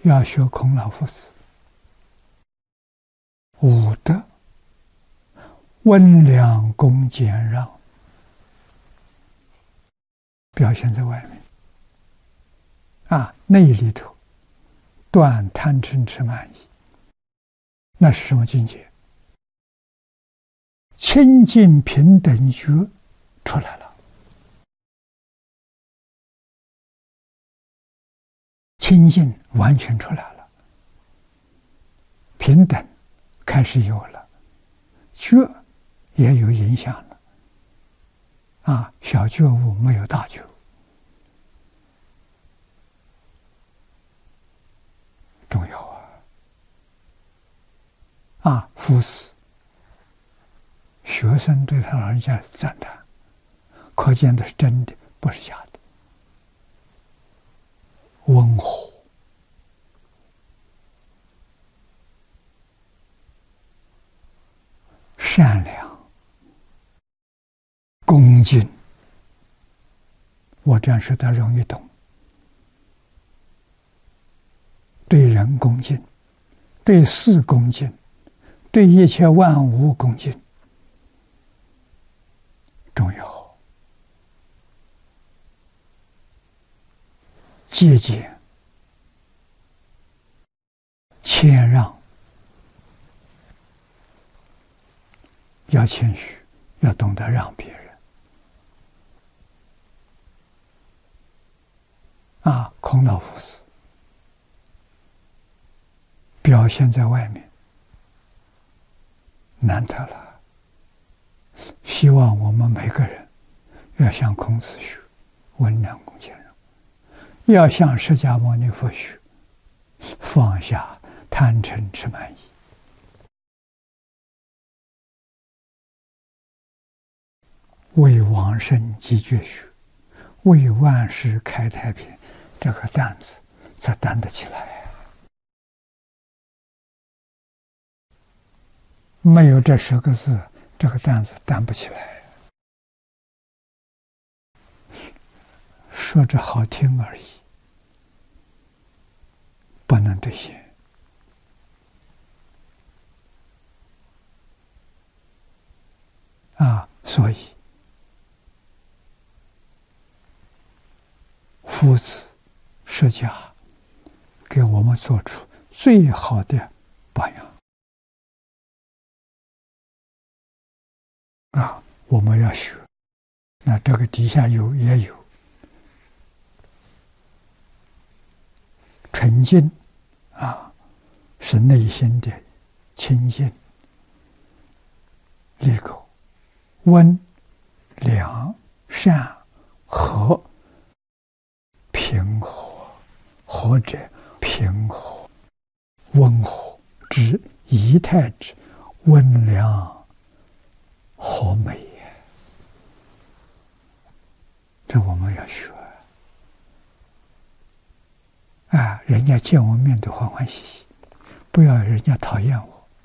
要学孔老夫子五德：温良恭俭让，表现在外面。内里头断贪嗔痴慢疑，那是什么境界？清净平等觉出来了，清净完全出来了，平等开始有了，觉也有影响了。小觉悟没有大觉悟，重要夫子学生对他老人家赞叹，可见的是真的，不是假的。温和，善良，恭敬。我这样说他容易懂。对人恭敬，对事恭敬，对一切万物恭敬，重要。节俭，谦让，要谦虚，要懂得让别人。孔老夫子表现在外面，难得了。希望我们每个人要向孔子学，温良恭俭让，要向释迦牟尼佛学，放下贪嗔痴慢疑。为往生极绝学，为万世开太平，这个担子才担得起来。没有这10个字，这个担子担不起来。说着好听而已，不能兑现。所以夫子释迦给我们做出最好的榜样。我们要学。那这个底下也有纯净是内心的清净，利口、温良、善、和，平和，和者平和，温和之仪态之温良和美。这我们要学。人家见我面都欢欢喜喜，不要人家讨厌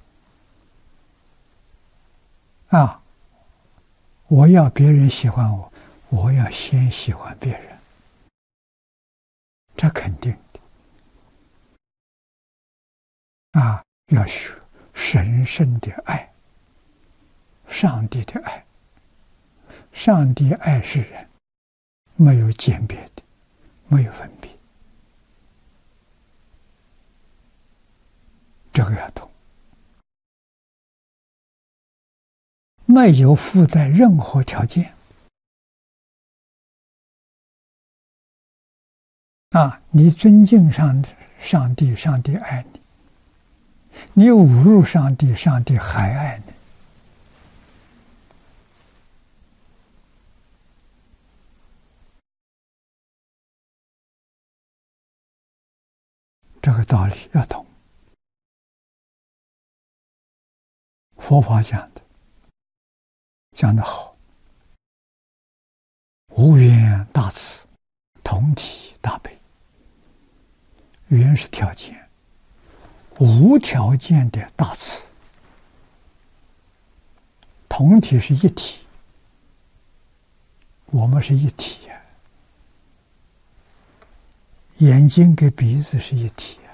我。我要别人喜欢我，我要先喜欢别人，这肯定的。要学神圣的爱，上帝的爱。上帝爱世人，没有鉴别的，没有分别。这个要懂，没有附带任何条件。你尊敬上帝，上帝爱你；你侮辱上帝，上帝还爱你。这个道理要懂。佛法讲得好，无缘大慈，同体大悲。缘是条件，无条件的大慈，同体是一体，我们是一体眼睛跟鼻子是一体